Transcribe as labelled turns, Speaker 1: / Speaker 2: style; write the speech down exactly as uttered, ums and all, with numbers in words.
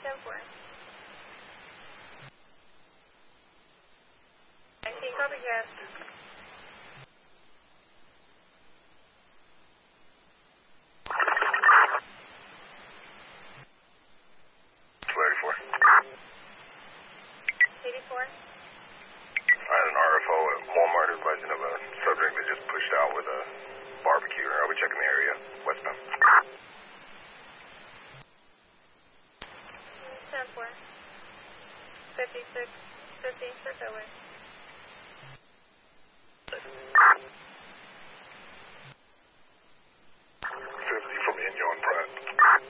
Speaker 1: ten four. nineteen, copy gas.
Speaker 2: eighty-four.
Speaker 1: eighty-four.
Speaker 2: I had an R F O at Walmart advising of a subject that just pushed out with a barbecue. I'll be checking the area westbound.
Speaker 1: ten four. fifty-six. fifty, circle away.